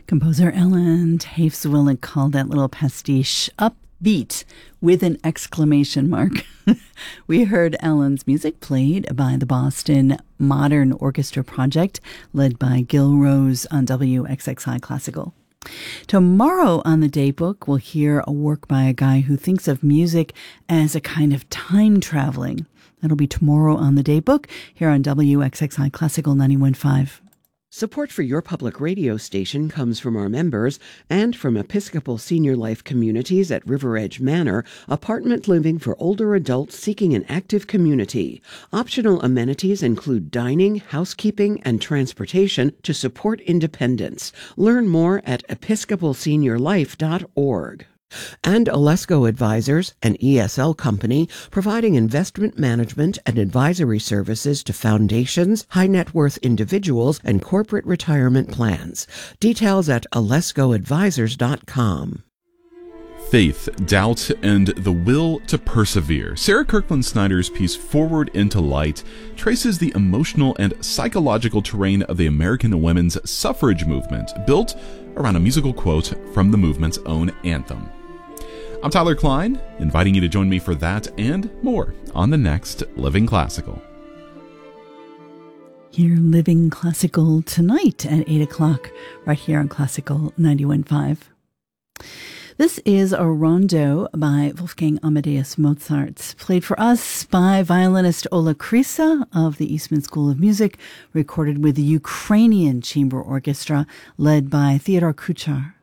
Composer Ellen Taves-Willig called that little pastiche upbeat with an exclamation mark. We heard Ellen's music played by the Boston Modern Orchestra Project, led by Gil Rose on WXXI Classical. Tomorrow on the Daybook, we'll hear a work by a guy who thinks of music as a kind of time traveling. That'll be tomorrow on the Daybook here on WXXI Classical 91.5. Support for your public radio station comes from our members and from Episcopal Senior Life Communities at River Edge Manor, apartment living for older adults seeking an active community. Optional amenities include dining, housekeeping, and transportation to support independence. Learn more at episcopalseniorlife.org. And Alesco Advisors, an ESL company providing investment management and advisory services to foundations, high-net-worth individuals, and corporate retirement plans. Details at alescoadvisors.com. Faith, doubt, and the will to persevere. Sarah Kirkland Snyder's piece Forward into Light traces the emotional and psychological terrain of the American women's suffrage movement, built around a musical quote from the movement's own anthem. I'm Tyler Klein, inviting you to join me for that and more on the next Living Classical. Hear Living Classical tonight at 8 o'clock, right here on Classical 91.5. This is a rondo by Wolfgang Amadeus Mozart, played for us by violinist Ola Krysa of the Eastman School of Music, recorded with the Ukrainian Chamber Orchestra, led by Theodor Kuchar.